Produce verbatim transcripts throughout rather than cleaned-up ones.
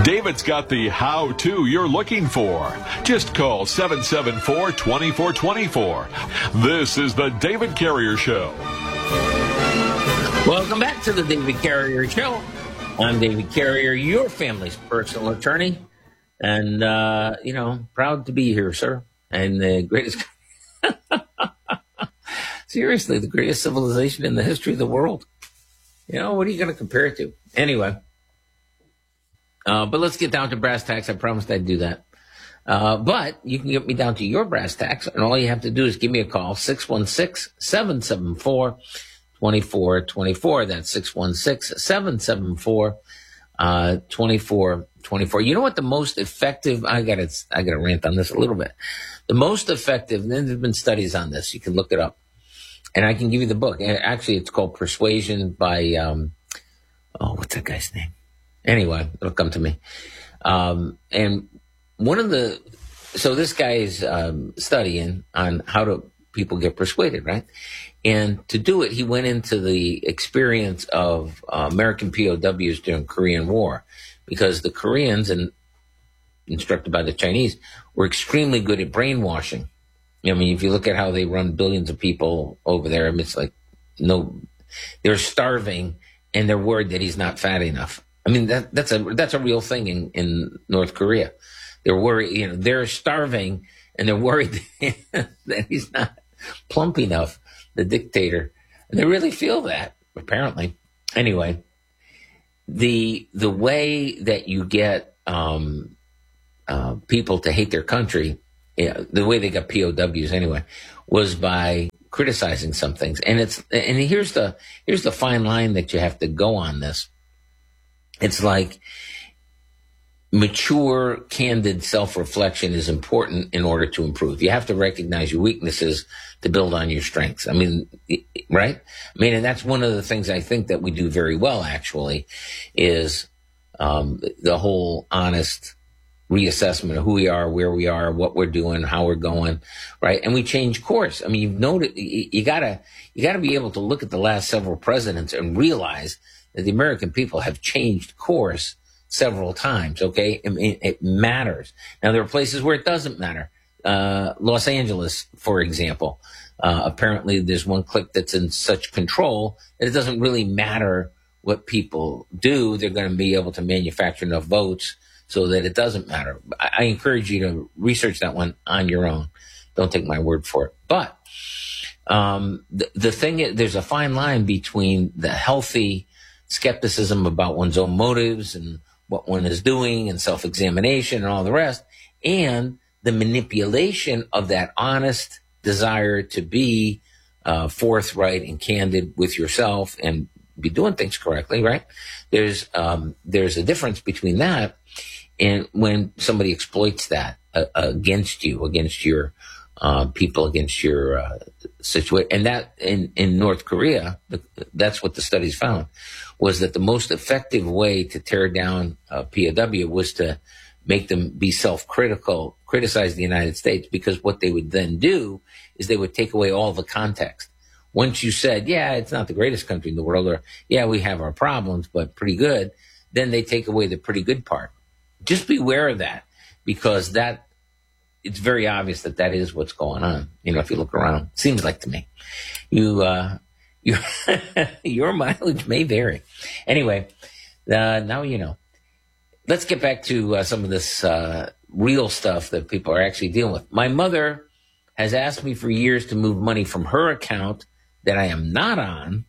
David's got the how-to you're looking for. Just call seven seven four, two four two four. This is the David Carrier Show. Welcome back to the David Carrier Show. I'm David Carrier, your family's personal attorney. And, uh, you know, proud to be here, sir. And the greatest, seriously, the greatest civilization in the history of the world. You know, what are you going to compare it to? Anyway. Uh, but let's get down to brass tacks. I promised I'd do that. Uh, but you can get me down to your brass tacks, and all you have to do is give me a call, six one six, seven seven four, two four two four. That's six one six, seven seven four, two four two four. You know what the most effective, I got to I got to rant on this a little bit. The most effective, and there's been studies on this, you can look it up, and I can give you the book. And actually, it's called Persuasion by, um, oh, what's that guy's name? Anyway, it'll come to me. Um, and one of the, so this guy is um, studying on how do people get persuaded, right? And to do it, he went into the experience of uh, American P O Ws during Korean War, because the Koreans, and instructed by the Chinese, were extremely good at brainwashing. I mean, if you look at how they run billions of people over there, I mean, it's like, no, they're starving and they're worried that he's not fat enough. I mean, that, that's a that's a real thing in, in North Korea. They're worried, you know, they're starving and they're worried that he's not plump enough, the dictator. And they really feel that, apparently. Anyway, the the way that you get um, uh, people to hate their country, yeah, the way they got P O Ws anyway, was by criticizing some things. And it's and here's the here's the fine line that you have to go on this. It's like mature, candid self-reflection is important in order to improve. You have to recognize your weaknesses to build on your strengths. I mean, right? I mean, and that's one of the things I think that we do very well, actually, is um, the whole honest reassessment of who we are, where we are, what we're doing, how we're going, right? And we change course. I mean, you've noted, you, you gotta, you gotta be able to look at the last several presidents and realize that the American people have changed course several times, okay? I mean, it matters. Now, there are places where it doesn't matter. Uh, Los Angeles, for example. Uh, apparently, there's one clique that's in such control that it doesn't really matter what people do. They're going to be able to manufacture enough votes so that it doesn't matter. I, I encourage you to research that one on your own. Don't take my word for it. But um, the, the thing is, there's a fine line between the healthy skepticism about one's own motives and what one is doing and self-examination and all the rest, and the manipulation of that honest desire to be uh, forthright and candid with yourself and be doing things correctly, right? There's um, there's a difference between that and when somebody exploits that uh, against you, against your uh, people, against your uh, situation. And that in, in North Korea, that's what the studies found, was that the most effective way to tear down uh, P O W was to make them be self-critical, criticize the United States, because what they would then do is they would take away all the context. Once you said, yeah, it's not the greatest country in the world, or yeah, we have our problems, but pretty good, then they take away the pretty good part. Just beware of that, because that it's very obvious that that is what's going on. You know, if you look around, seems like to me. You, uh, your, your mileage may vary. Anyway, uh, now you know. Let's get back to uh, some of this uh, real stuff that people are actually dealing with. My mother has asked me for years to move money from her account that I am not on,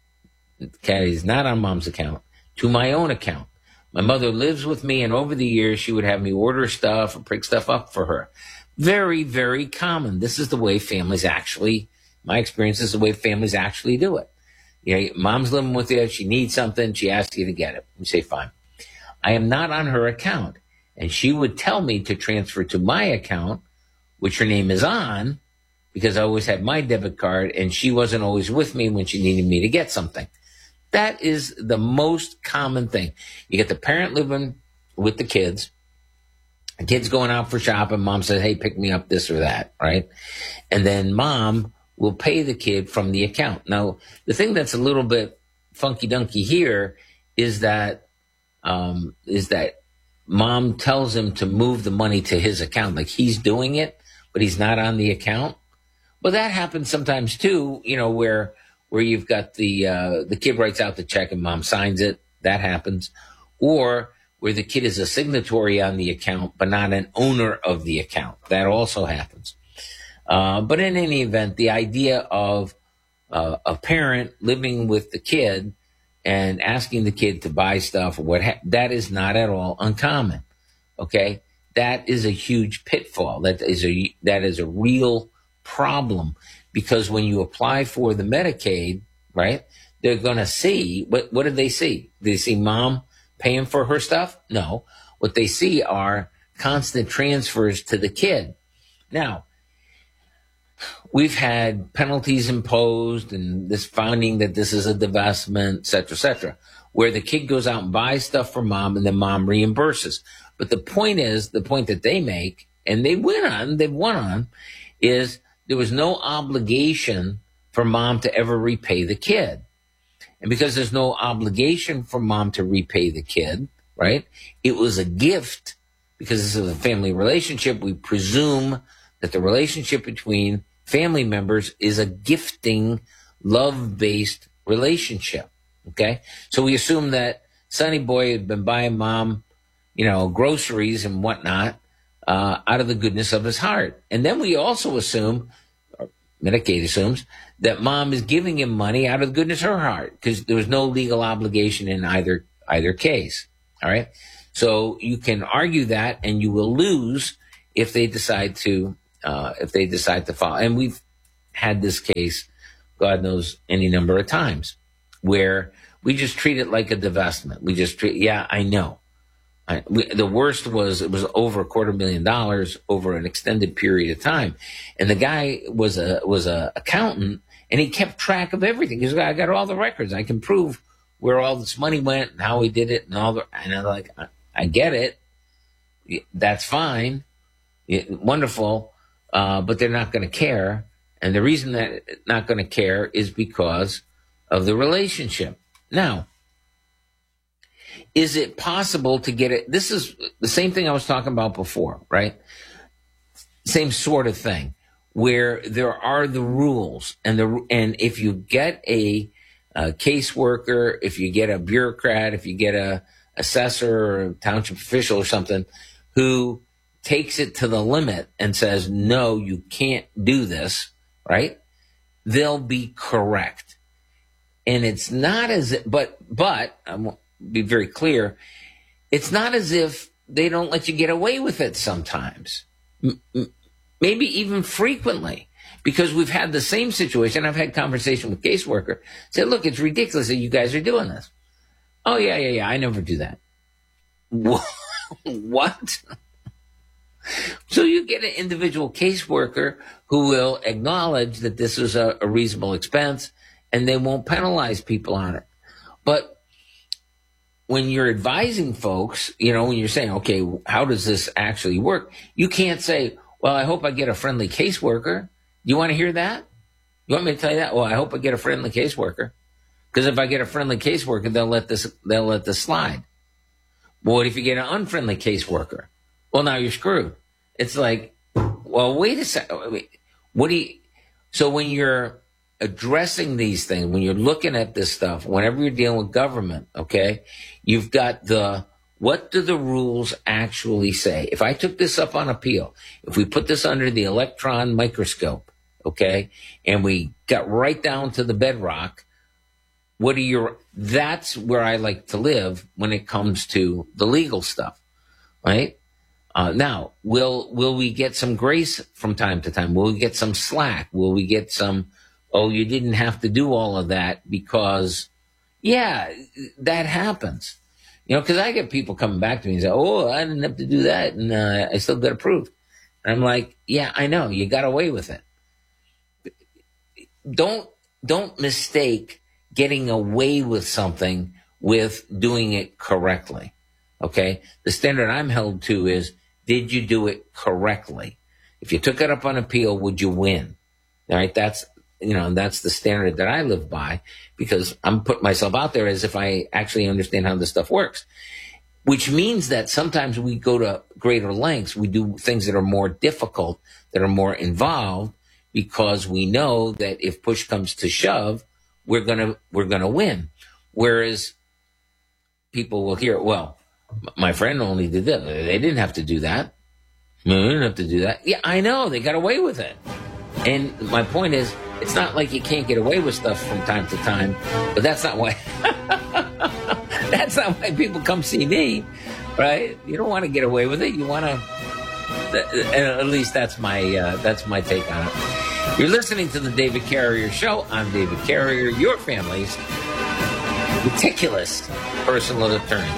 okay, is not on mom's account, to my own account. My mother lives with me, and over the years, she would have me order stuff or pick stuff up for her. Very, very common. This is the way families actually, my experience is the way families actually do it. You know, mom's living with you, she needs something, she asks you to get it. You say, fine. I am not on her account, and she would tell me to transfer to my account, which her name is on, because I always had my debit card, and she wasn't always with me when she needed me to get something. That is the most common thing. You get the parent living with the kids. The kid's going out for shopping. Mom says, hey, pick me up this or that, right? And then mom will pay the kid from the account. Now, the thing that's a little bit funky-dunky here is that, um, is that mom tells him to move the money to his account, like he's doing it, but he's not on the account. Well, that happens sometimes too, you know, where where you've got the uh, the kid writes out the check and mom signs it. That happens. Or where the kid is a signatory on the account, but not an owner of the account. That also happens. Uh, but in any event, the idea of uh, a parent living with the kid and asking the kid to buy stuff or what ha- that is not at all uncommon. Okay, that is a huge pitfall. That is a that is a real problem, because when you apply for the Medicaid, right, they're going to see what what do they see? Do they see mom paying for her stuff? No. What they see are constant transfers to the kid. Now, we've had penalties imposed and this finding that this is a divestment, et cetera, et cetera, where the kid goes out and buys stuff for mom and then mom reimburses. But the point is, the point that they make, and they win on, they've won on, is there was no obligation for mom to ever repay the kid. And because there's no obligation for mom to repay the kid, right, it was a gift. Because this is a family relationship, we presume that the relationship between family members is a gifting, love-based relationship, okay? So we assume that Sonny Boy had been buying mom, you know, groceries and whatnot uh, out of the goodness of his heart. And then we also assume, or Medicaid assumes, that mom is giving him money out of the goodness of her heart, because there was no legal obligation in either either case, all right? So you can argue that, and you will lose if they decide to uh, if they decide to follow. And we've had this case, God knows, any number of times, where we just treat it like a divestment. We just treat, yeah, I know. I, we, the worst was it was over a quarter million dollars over an extended period of time, and the guy was a was a accountant, and he kept track of everything. He's like, I got all the records. I can prove where all this money went and how he did it and all the. And I'm like, I, I get it. That's fine. Wonderful. Uh, but they're not going to care. And the reason that they're not going to care is because of the relationship. Now, is it possible to get it? This is the same thing I was talking about before, right? Same sort of thing, where there are the rules. And the and if you get a, a caseworker, if you get a bureaucrat, if you get a assessor or a township official or something who takes it to the limit and says, no, you can't do this, right? They'll be correct. And it's not as if, but, but, I will be very clear, it's not as if they don't let you get away with it sometimes. M- maybe even frequently. Because we've had the same situation. I've had conversation with caseworker, say, look, it's ridiculous that you guys are doing this. Oh, yeah, yeah, yeah, I never do that. What? So you get an individual caseworker who will acknowledge that this is a, a reasonable expense, and they won't penalize people on it. But when you're advising folks, you know, when you're saying, okay, how does this actually work? You can't say, well, I hope I get a friendly caseworker. You want to hear that? You want me to tell you that? Well, I hope I get a friendly caseworker. Because if I get a friendly caseworker, they'll let this they'll let this slide. But what if you get an unfriendly caseworker? Well, now you're screwed. It's like, well, wait a second. What do you? So when you're addressing these things, when you're looking at this stuff, whenever you're dealing with government, okay, you've got the what do the rules actually say? If I took this up on appeal, if we put this under the electron microscope, okay, and we got right down to the bedrock. What are your, that's where I like to live when it comes to the legal stuff, right? Uh, now, will, will we get some grace from time to time? Will we get some slack? Will we get some, oh, you didn't have to do all of that because, yeah, that happens. You know, cause I get people coming back to me and say, oh, I didn't have to do that. And, uh, I still got approved. And I'm like, yeah, I know you got away with it. Don't, don't mistake getting away with something with doing it correctly, okay? The standard I'm held to is, did you do it correctly? If you took it up on appeal, would you win? All right, that's, you know, that's the standard that I live by, because I'm putting myself out there as if I actually understand how this stuff works. which means that sometimes we go to greater lengths. We do things that are more difficult, that are more involved, because we know that if push comes to shove, we're gonna we're gonna win. Whereas people will hear, well, my friend only did that. They didn't have to do that. No, they didn't have to do that. Yeah, I know. They got away with it. And my point is, it's not like you can't get away with stuff from time to time, but that's not why. That's not why people come see me, right? You don't want to get away with it. You want to. At least that's my uh, that's my take on it. You're listening to the David Carrier Show. I'm David Carrier, your family's meticulous personal attorney.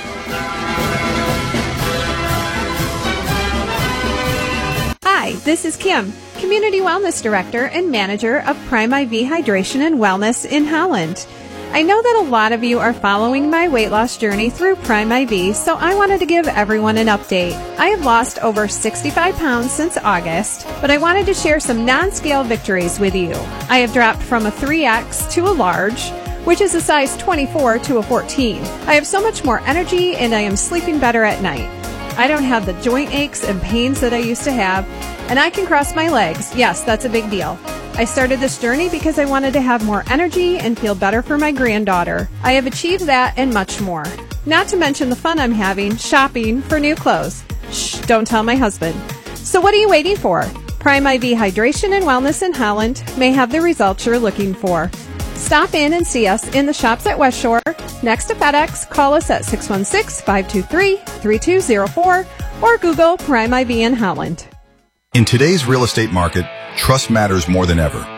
Hi, this is Kim, Community Wellness Director and Manager of Prime I V Hydration and Wellness in Holland. I know that a lot of you are following my weight loss journey through Prime I V, so I wanted to give everyone an update. I have lost over sixty-five pounds since August, but I wanted to share some non-scale victories with you. I have dropped from a three X to a large, which is a size twenty-four to a fourteen. I have so much more energy and I am sleeping better at night. I don't have the joint aches and pains that I used to have, and I can cross my legs. Yes, that's a big deal. I started this journey because I wanted to have more energy and feel better for my granddaughter. I have achieved that and much more. Not to mention the fun I'm having shopping for new clothes. Shh, don't tell my husband. So what are you waiting for? Prime I V Hydration and Wellness in Holland may have the results you're looking for. Stop in and see us in the shops at West Shore, next to FedEx. Call us at six one six, five two three, three two zero four or Google Prime I V in Holland. In today's real estate market, trust matters more than ever.